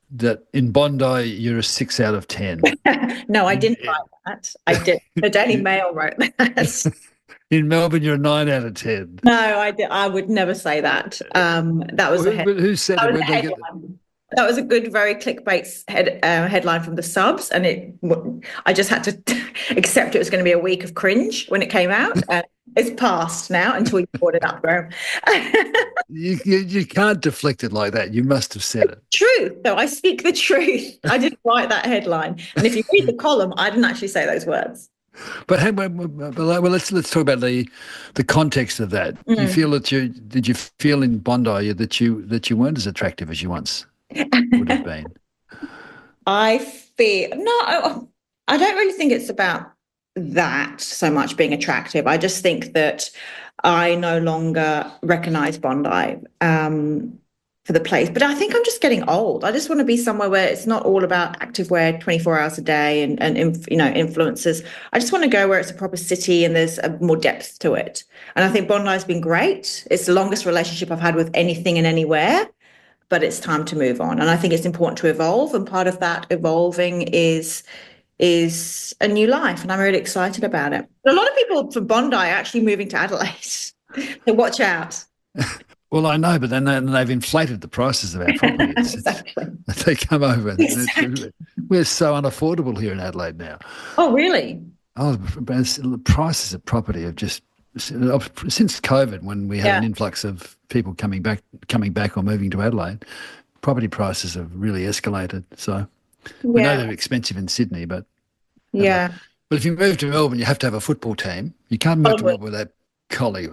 that in Bondi you're a six out of ten. No, I didn't write that. I did. The Daily Mail wrote that. In Melbourne, you're a nine out of ten. No, I did, I would never say that. Um, that was Who, a head- who said that it? was Where'd a they get headline. That was a good, very clickbait head, uh, headline from the subs, and it. I just had to accept it was going to be a week of cringe when it came out. And it's past now until you brought it up, Graham. you, you you can't deflect it like that. You must have said it. Truth, though, I speak the truth. I didn't write that headline, and if you read the column, I didn't actually say those words. But hey, well, well, let's let's talk about the the context of that. Mm. You feel that you did you feel in Bondi that you that you weren't as attractive as you once would have been? I feel no, I don't really think it's about that so much being attractive. I just think that I no longer recognise Bondi um, for the place. But I think I'm just getting old. I just want to be somewhere where it's not all about activewear twenty-four hours a day and, and inf- you know, influencers. I just want to go where it's a proper city and there's a more depth to it. And I think Bondi's been great. It's the longest relationship I've had with anything and anywhere, but it's time to move on. And I think it's important to evolve. And part of that evolving is is a new life. And I'm really excited about it. But a lot of people from Bondi are actually moving to Adelaide. So watch out. Well, I know, but then they, they've inflated the prices of our properties. Exactly. They come over. And Exactly. We're so unaffordable here in Adelaide now. Oh, really? Oh, the prices of property have just since COVID, when we had Yeah. an influx of people coming back, coming back or moving to Adelaide, property prices have really escalated. So we know Yeah. they're expensive in Sydney, but Yeah. but if you move to Melbourne, you have to have a football team. You can't move to Probably. Melbourne without Collie.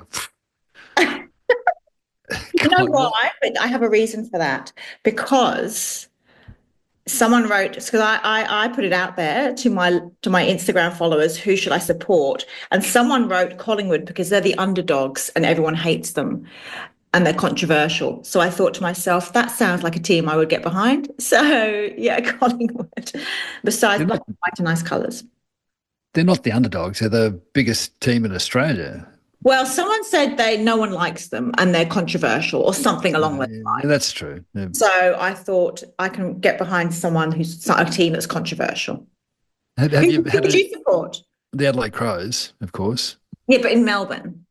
You know why? But I have a reason for that. Because someone wrote, because I, I I put it out there to my to my Instagram followers, who should I support? And someone wrote Collingwood because they're the underdogs and everyone hates them and they're controversial. So I thought to myself, that sounds like a team I would get behind. So yeah, Collingwood. Besides black and white and nice colours. They're not the underdogs. They're the biggest team in Australia. Well, someone said they no one likes them and they're controversial or something along those lines. Yeah, that's true. Yeah. So I thought I can get behind someone who's a team that's controversial. Have, have Who, you who had would a- you support? the Adelaide Crows, of course? Yeah, but in Melbourne.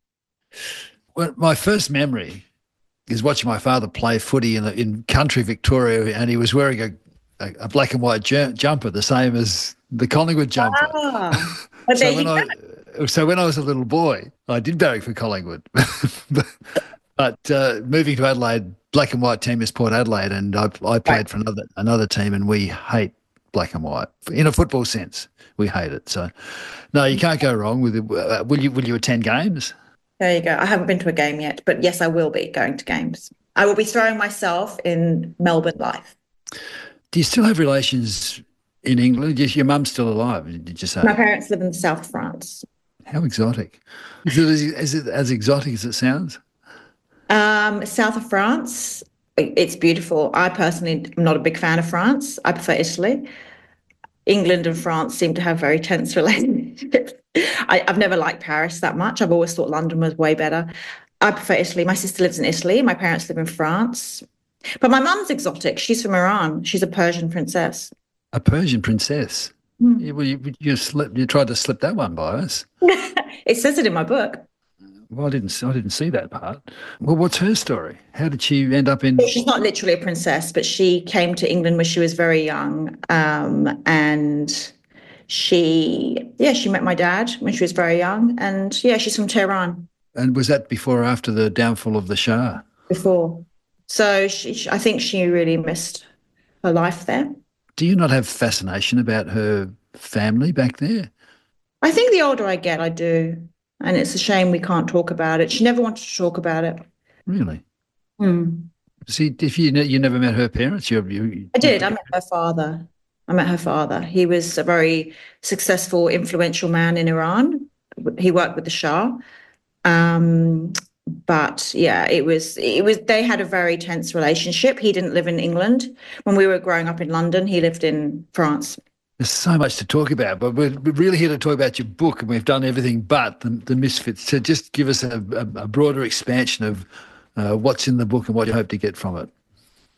Well, my first memory is watching my father play footy in, in country Victoria, and he was wearing a, a, a black and white ju- jumper, the same as the Collingwood jumper. Ah, but So there when you I, go. so when I was a little boy, I did barrack for Collingwood. but but uh, moving to Adelaide, black and white team is Port Adelaide, and I, I played for another another team, and we hate black and white in a football sense. We hate it. So no, you can't go wrong with it. Uh, will you? Will you attend games? There you go. I haven't been to a game yet, but yes, I will be going to games. I will be throwing myself in Melbourne life. Do you still have relations in England? Yes, your mum's still alive, did you say? My parents live in the south of France. How exotic. Is it, is it as exotic as it sounds? Um, south of France, it's beautiful. I personally am not a big fan of France. I prefer Italy. England and France seem to have very tense relationships. I, I've never liked Paris that much. I've always thought London was way better. I prefer Italy. My sister lives in Italy. My parents live in France. But my mum's exotic. She's from Iran. She's a Persian princess. A Persian princess? Hmm. Yeah, well, you, you, slipped, you tried to slip that one by us. It says it in my book. Well, I didn't. I didn't see that part. Well, what's her story? How did she end up in? Well, she's not literally a princess, but she came to England when she was very young, um, and she, yeah, she met my dad when she was very young, and yeah, she's from Tehran. And was that before or after the downfall of the Shah? Before, so she, she- I think she really missed her life there. Do you not have fascination about her family back there? I think the older I get, I do, and it's a shame we can't talk about it. She never wanted to talk about it. Really? Hmm. See, if you ne- you never met her parents, you, you I did. I met her father. I met her father. He was a very successful, influential man in Iran. He worked with the Shah. Um, but yeah, it was, it was, they had a very tense relationship. He didn't live in England. When we were growing up in London, he lived in France. There's so much to talk about, but we're, we're really here to talk about your book, and we've done everything but the, the Misfits. So just give us a, a, a broader expansion of uh, what's in the book and what you hope to get from it.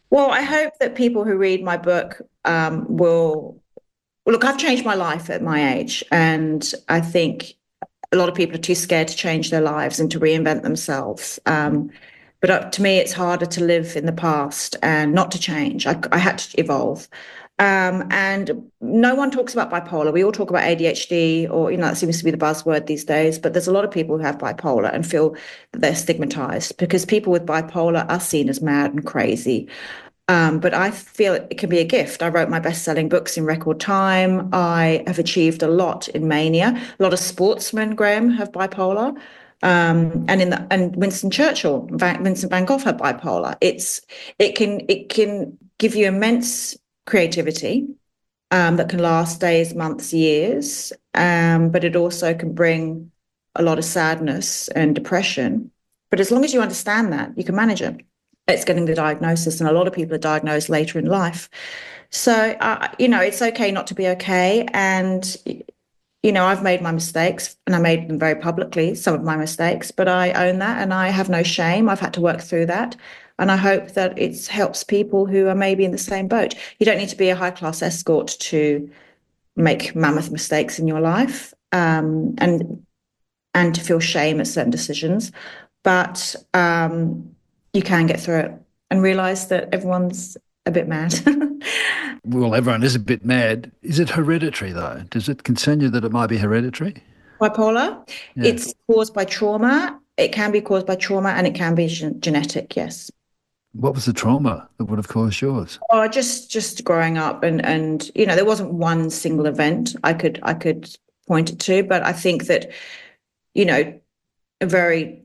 Well, I hope that people who read my book um, will look. I've changed my life at my age, and I think a lot of people are too scared to change their lives and to reinvent themselves. Um, but uh, to me, it's harder to live in the past and not to change. I, I had to evolve. Um, and no one talks about bipolar. We all talk about A D H D, or, you know, that seems to be the buzzword these days. But there's a lot of people who have bipolar and feel that they're stigmatized because people with bipolar are seen as mad and crazy. Um, but I feel it can be a gift. I wrote my best-selling books in record time. I have achieved a lot in mania. A lot of sportsmen, Graham, have bipolar. Um, and in the and Winston Churchill, Vincent van Gogh had bipolar. It's it can it can give you immense creativity um, that can last days, months, years, um, but it also can bring a lot of sadness and depression. But as long as you understand that, you can manage it. It's getting the diagnosis, and a lot of people are diagnosed later in life. So, uh, you know, it's okay not to be okay. And, you know, I've made my mistakes, and I made them very publicly, some of my mistakes, but I own that and I have no shame. I've had to work through that. And I hope that it helps people who are maybe in the same boat. You don't need to be a high-class escort to make mammoth mistakes in your life um, and and to feel shame at certain decisions. But um, you can get through it and realise that everyone's a bit mad. Well, everyone is a bit mad. Is it hereditary, though? Does it concern you that it might be hereditary? Bipolar? Yeah. It's caused by trauma. It can be caused by trauma, and it can be gen- genetic, yes. What was the trauma that would have caused yours? Oh, just just growing up, and and you know, there wasn't one single event I could I could point it to, but I think that, you know, a very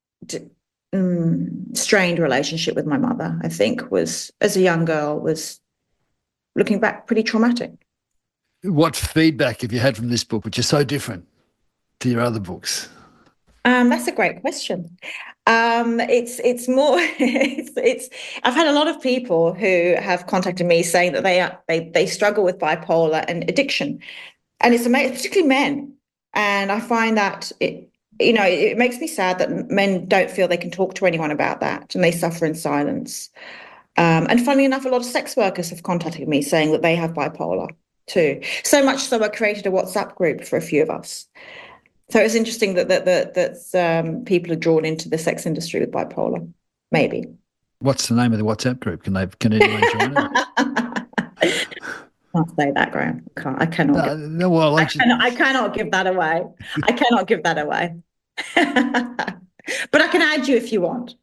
um, strained relationship with my mother, I think, was, as a young girl, was, looking back, pretty traumatic. What feedback have you had from this book, which is so different to your other books? Um, that's a great question. Um, it's it's more it's it's. I've had a lot of people who have contacted me saying that they are, they they struggle with bipolar and addiction, and it's amazing, particularly men. And I find that it you know it, it makes me sad that men don't feel they can talk to anyone about that, and they suffer in silence. Um, and funnily enough, a lot of sex workers have contacted me saying that they have bipolar too. So much so, I created a WhatsApp group for a few of us. So it's interesting that that that that um, people are drawn into the sex industry with bipolar. Maybe. What's the name of the WhatsApp group? Can they? Can anyone join it? Can't say that, Graham. I can't. I cannot. Uh, give, no, well, I, cannot I cannot give that away. I cannot give that away. But I can add you if you want.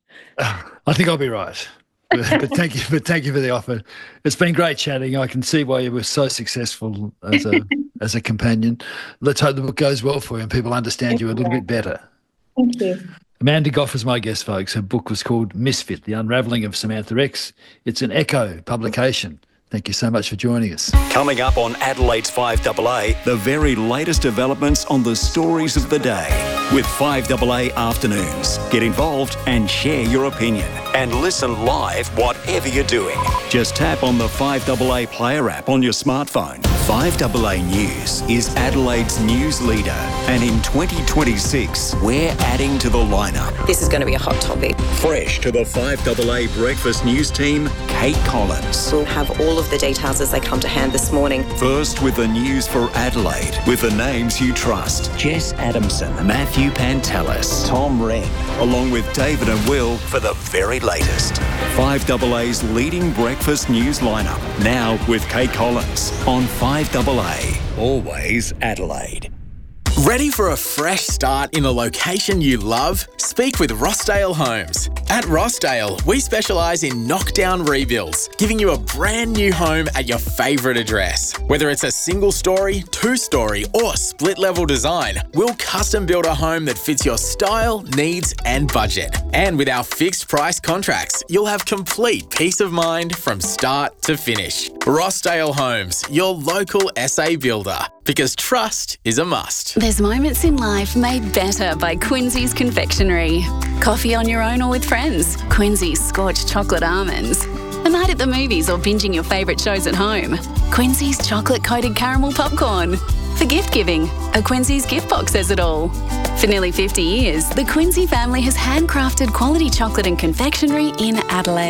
I think I'll be right. but, but thank you, but thank you for the offer. It's been great chatting. I can see why you were so successful as a as a companion. Let's hope the book goes well for you and people understand thank you a little you. bit better. Thank you. Amanda Gough is my guest, folks. Her book was called Misfit: The Unravelling of Samantha X. It's an Echo publication. Thank you so much for joining us. Coming up on Adelaide's five A A, the very latest developments on the stories of the day with five A A Afternoons. Get involved and share your opinion. And listen live whatever you're doing. Just tap on the five A A Player app on your smartphone. five A A News is Adelaide's news leader. And in twenty twenty-six, we're adding to the lineup. This is going to be a hot topic. Fresh to the five A A Breakfast News team, Kate Collins. We'll have all of the details as they come to hand this morning. First with the news for Adelaide, with the names you trust. Jess Adamson, Matthew Pantelis, Tom Wren, along with David and Will for the very latest. five A A's leading breakfast news lineup, now with Kate Collins on five A A. Always Adelaide. Ready for a fresh start in a location you love? Speak with Rossdale Homes. At Rossdale, we specialise in knockdown rebuilds, giving you a brand new home at your favourite address. Whether it's a single story, two story or split level design, we'll custom build a home that fits your style, needs and budget. And with our fixed price contracts, you'll have complete peace of mind from start to finish. Rossdale Homes, your local S A builder. Because trust is a must. There's moments in life made better by Quincy's Confectionery. Coffee on your own or with friends. Quincy's Scorched Chocolate Almonds. A night at the movies or binging your favourite shows at home. Quincy's Chocolate-Coated Caramel Popcorn. For gift giving, a Quincy's gift box says it all. For nearly fifty years, the Quincy family has handcrafted quality chocolate and confectionery in Adelaide.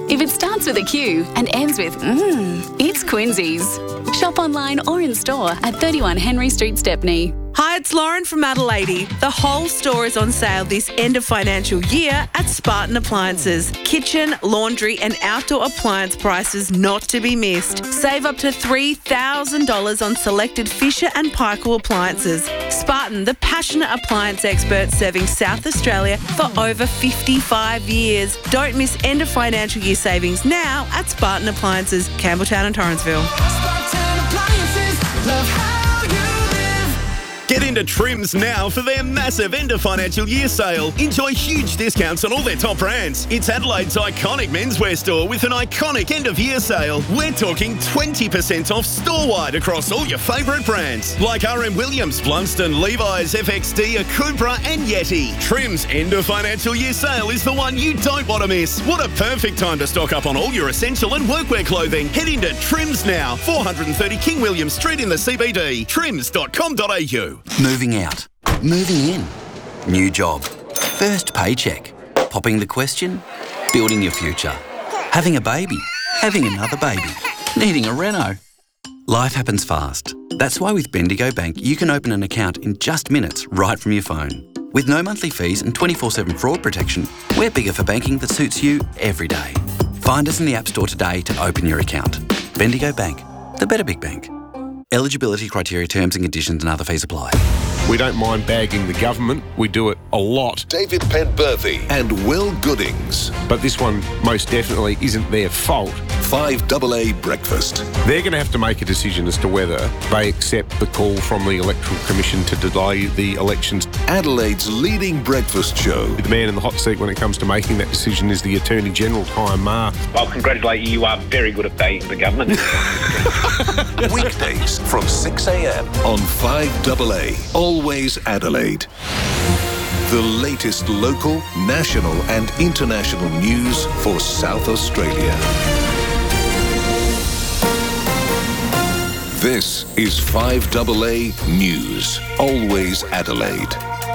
If it starts with a Q and ends with mmm, it's Quincy's. Shop online or in store at thirty-one Henry Street, Stepney. Hi, it's Lauren from Adelaide. The whole store is on sale this end of financial year at Spartan Appliances. Kitchen, laundry and outdoor appliance prices not to be missed. Save up to three thousand dollars on selected Fisher and Paykel appliances. Spartan, the passionate appliance expert serving South Australia for over fifty-five years. Don't miss end of financial year savings now at Spartan Appliances, Campbelltown and Torrensville. Spartan Appliances, love how you live. Get into Trims now for their massive end of financial year sale. Enjoy huge discounts on all their top brands. It's Adelaide's iconic menswear store with an iconic end of year sale. We're talking twenty percent off store-wide across all your favourite brands like R M Williams, Blundstone, Levi's, F X D, Akubra and Yeti. Trims end of financial year sale is the one you don't want to miss. What a perfect time to stock up on all your essential and workwear clothing. Head into Trims now, four thirty King William Street in the C B D. trims dot com dot a u. Moving out. Moving in. New job. First paycheck. Popping the question. Building your future. Having a baby. Having another baby. Needing a reno. Life happens fast. That's why with Bendigo Bank you can open an account in just minutes right from your phone. With no monthly fees and twenty-four seven fraud protection, we're bigger for banking that suits you every day. Find us in the App Store today to open your account. Bendigo Bank. The better big bank. Eligibility criteria, terms and conditions and other fees apply. We don't mind bagging the government. We do it a lot. David Penberthy and Will Goodings. But this one most definitely isn't their fault. five double A Breakfast. They're going to have to make a decision as to whether they accept the call from the Electoral Commission to delay the elections. Adelaide's leading breakfast show. The man in the hot seat when it comes to making that decision is the Attorney General, Ty Ma. Well, congratulate you. You are very good at bagging the government. Weekdays from six a.m. on five double A. Always Adelaide. The latest local, national and international news for South Australia. This is five double A News. Always Adelaide.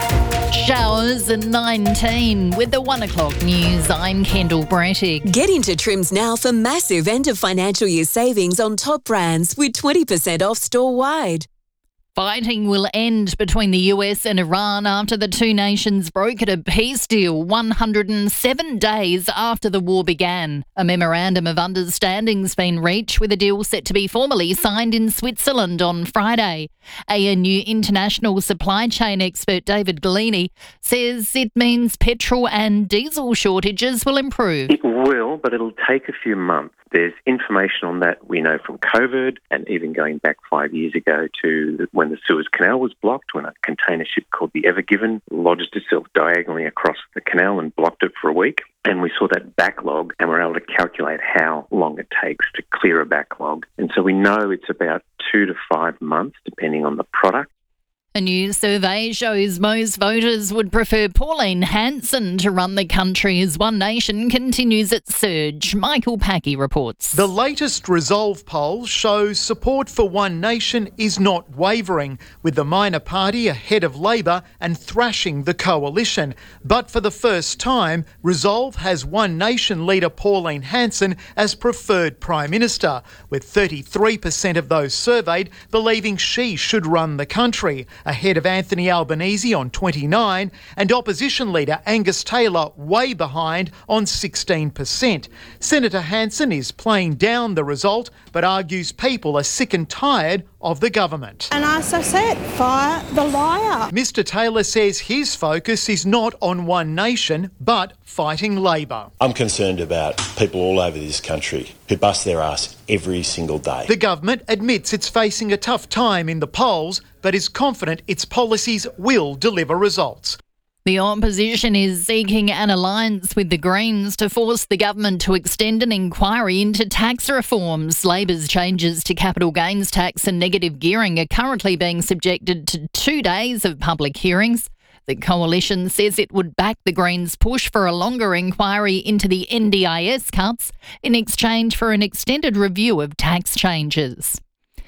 Showers at nineteen. With the one o'clock news, I'm Kendall Brattick. Get into Trims now for massive end of financial year savings on top brands with twenty percent off store-wide. Fighting will end between the U S and Iran after the two nations brokered a peace deal one hundred seven days after the war began. A memorandum of understanding's been reached with a deal set to be formally signed in Switzerland on Friday. A N U international supply chain expert David Galini says it means petrol and diesel shortages will improve. It will, but it'll take a few months. There's information on that we know from COVID and even going back five years ago to when the Suez Canal was blocked, when a container ship called the Ever Given lodged itself diagonally across the canal and blocked it for a week. And we saw that backlog and we're able to calculate how long it takes to clear a backlog. And so we know it's about two to five months, depending on the product. A new survey shows most voters would prefer Pauline Hanson to run the country as One Nation continues its surge. Michael Packy reports. The latest Resolve poll shows support for One Nation is not wavering, with the minor party ahead of Labor and thrashing the coalition. But for the first time, Resolve has One Nation leader Pauline Hanson as preferred Prime Minister, with thirty-three percent of those surveyed believing she should run the country, ahead of Anthony Albanese on twenty-nine and opposition leader Angus Taylor way behind on sixteen percent. Senator Hanson is playing down the result but argues people are sick and tired of the government. And as I said, fire the liar. Mister Taylor says his focus is not on One Nation but fighting Labor. I'm concerned about people all over this country who bust their ass every single day. The government admits it's facing a tough time in the polls but is confident its policies will deliver results. The opposition is seeking an alliance with the Greens to force the government to extend an inquiry into tax reforms. Labor's changes to capital gains tax and negative gearing are currently being subjected to two days of public hearings. The coalition says it would back the Greens' push for a longer inquiry into the N D I S cuts in exchange for an extended review of tax changes.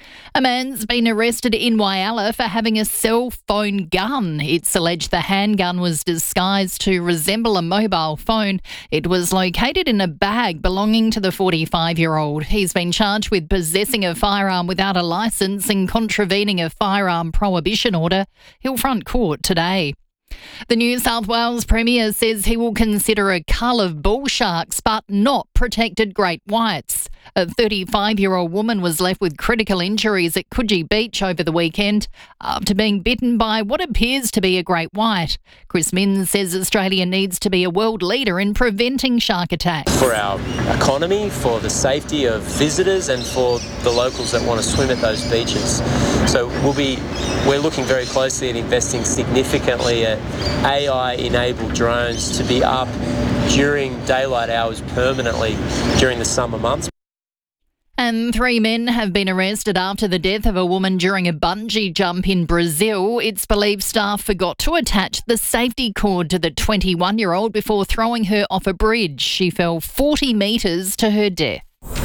A man's been arrested in Whyalla for having a cell phone gun. It's alleged the handgun was disguised to resemble a mobile phone. It was located in a bag belonging to the forty-five-year-old. He's been charged with possessing a firearm without a licence and contravening a firearm prohibition order. He'll front court today. The New South Wales Premier says he will consider a cull of bull sharks but not protected great whites. A thirty-five-year-old woman was left with critical injuries at Coogee Beach over the weekend after being bitten by what appears to be a great white. Chris Minns says Australia needs to be a world leader in preventing shark attacks. For our economy, for the safety of visitors and for the locals that want to swim at those beaches. So we'll be, we're looking very closely at investing significantly at A I-enabled drones to be up during daylight hours permanently during the summer months. And three men have been arrested after the death of a woman during a bungee jump in Brazil. It's believed staff forgot to attach the safety cord to the twenty-one-year-old before throwing her off a bridge. She fell forty metres to her death.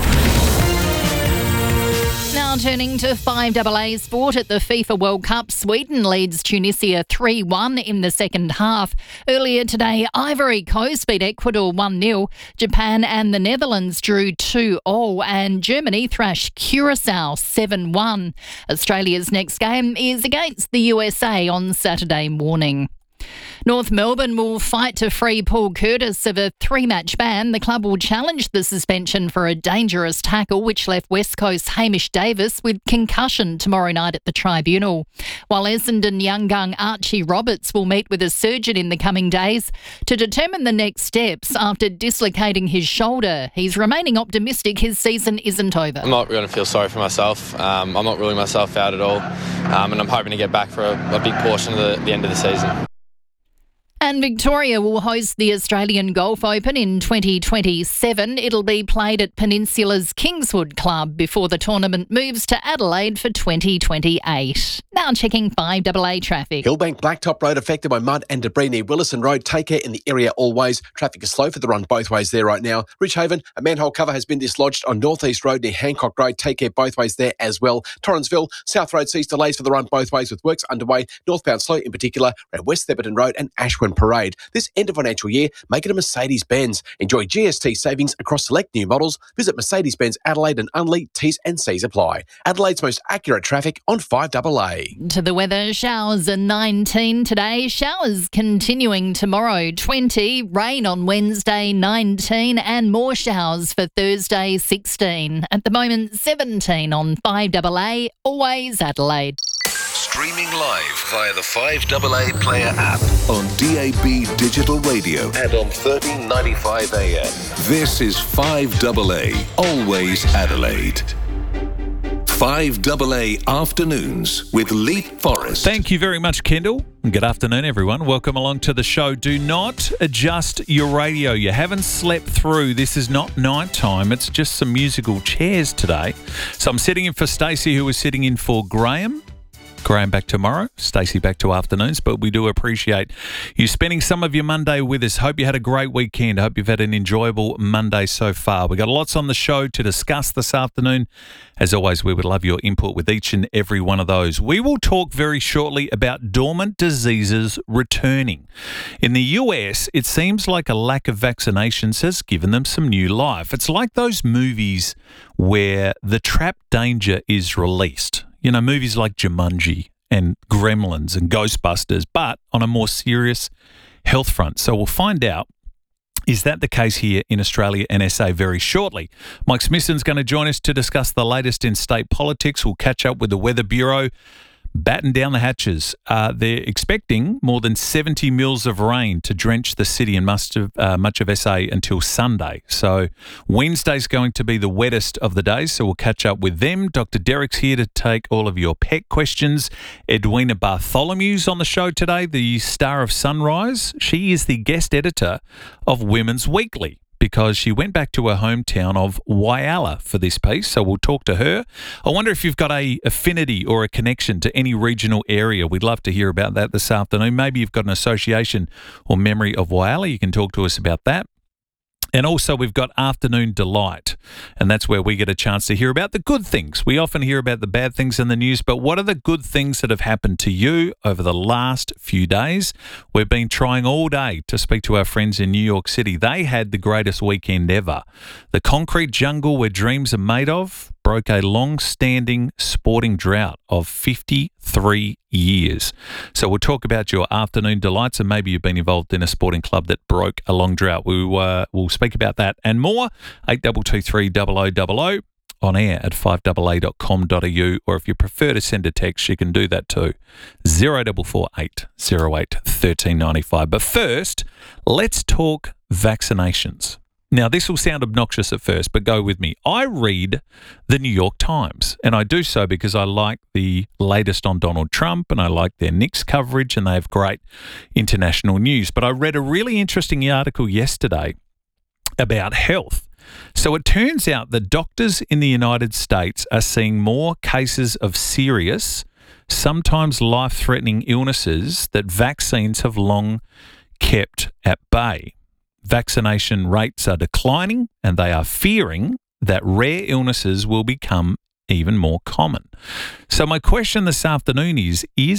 Now turning to five A A sport at the FIFA World Cup, Sweden leads Tunisia three one in the second half. Earlier today, Ivory Coast beat Ecuador one nil. Japan and the Netherlands drew two all and Germany thrashed Curacao seven one. Australia's next game is against the U S A on Saturday morning. North Melbourne will fight to free Paul Curtis of a three-match ban. The club will challenge the suspension for a dangerous tackle which left West Coast's Hamish Davis with concussion tomorrow night at the tribunal. While Essendon young gun Archie Roberts will meet with a surgeon in the coming days to determine the next steps after dislocating his shoulder. He's remaining optimistic his season isn't over. I'm not going to feel sorry for myself. Um, I'm not ruling myself out at all. Um, and I'm hoping to get back for a, a big portion of the, the end of the season. And Victoria will host the Australian Golf Open in twenty twenty-seven. It'll be played at Peninsula's Kingswood Club before the tournament moves to Adelaide for twenty twenty-eight. Now checking five A A traffic. Hillbank Blacktop Road affected by mud and debris near Willison Road. Take care in the area always. Traffic is slow for the run both ways there right now. Richhaven, a manhole cover has been dislodged on North East Road near Hancock Road. Take care both ways there as well. Torrensville, South Road sees delays for the run both ways with works underway. Northbound slow in particular around West Theberton Road and Ashwin Parade. This end of financial year, make it a Mercedes-Benz. Enjoy G S T savings across select new models. Visit Mercedes-Benz Adelaide and Unley. T's and C's apply. Adelaide's most accurate traffic on five A A. To the weather, showers are nineteen today. Showers continuing tomorrow, twenty. Rain on Wednesday, nineteen. And more showers for Thursday, sixteen. At the moment, seventeen on five A A. Always Adelaide. Streaming live via the five A A Player app on D A B Digital Radio and on thirteen ninety-five A M. This is five A A, always Adelaide. five A A Afternoons with Leap Forest. Thank you very much, Kendall. And good afternoon, everyone. Welcome along to the show. Do not adjust your radio. You haven't slept through. This is not night time. It's just some musical chairs today. So I'm sitting in for Stacey, who is sitting in for Graham. Graham back tomorrow, Stacey back to afternoons, but we do appreciate you spending some of your Monday with us. Hope you had a great weekend. I hope you've had an enjoyable Monday so far. We've got lots on the show to discuss this afternoon. As always, we would love your input with each and every one of those. We will talk very shortly about dormant diseases returning. In the U S, it seems like a lack of vaccinations has given them some new life. It's like those movies where the trapped danger is released. You know, movies like Jumanji and Gremlins and Ghostbusters, but on a more serious health front. So we'll find out, is that the case here in Australia and S A very shortly. Mike Smithson's going to join us to discuss the latest in state politics. We'll catch up with the Weather Bureau. Batten down the hatches. Uh, they're expecting more than seventy mils of rain to drench the city and much of, uh, much of S A until Sunday. So Wednesday's going to be the wettest of the days, so we'll catch up with them. Doctor Derek's here to take all of your pet questions. Edwina Bartholomew's on the show today, the star of Sunrise. She is the guest editor of Women's Weekly, because she went back to her hometown of Whyalla for this piece, so we'll talk to her. I wonder if you've got a affinity or a connection to any regional area. We'd love to hear about that this afternoon. Maybe you've got an association or memory of Whyalla. You can talk to us about that. And also we've got Afternoon Delight, and that's where we get a chance to hear about the good things. We often hear about the bad things in the news, but what are the good things that have happened to you over the last few days? We've been trying all day to speak to our friends in New York City. They had the greatest weekend ever. The concrete jungle where dreams are made of broke a long-standing sporting drought of fifty-three years. So we'll talk about your afternoon delights, and maybe you've been involved in a sporting club that broke a long drought. We, uh, we'll speak about that and more. eight two two three, double oh double oh on air at five a a dot com dot a u, or if you prefer to send a text, you can do that too. zero four four eight zero eight one three nine five. But first, let's talk vaccinations. Now, this will sound obnoxious at first, but go with me. I read the New York Times, and I do so because I like the latest on Donald Trump, and I like their Knicks coverage, and they have great international news. But I read a really interesting article yesterday about health. So it turns out that doctors in the United States are seeing more cases of serious, sometimes life-threatening illnesses that vaccines have long kept at bay. Vaccination rates are declining, and they are fearing that rare illnesses will become even more common. So my question this afternoon is, is